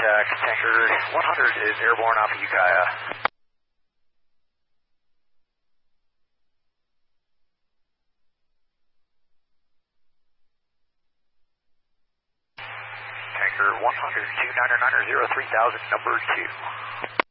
contact. Tanker 100 is airborne off of Ukiah. Tanker 100, 2990, 3000, number 2.